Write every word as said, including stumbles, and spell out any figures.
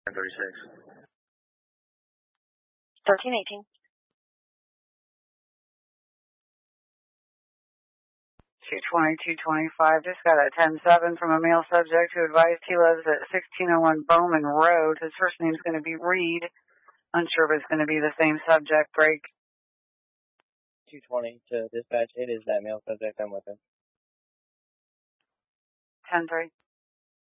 ten thirty-six. thirteen eighteen. two twenty, two twenty-five, just got a ten seven from a male subject who advised he lives at sixteen oh one Bowman Road. His first name's going to be Reed. Unsure if it's going to be the same subject. Break. two twenty to dispatch. It is that male subject. I'm with him. ten three.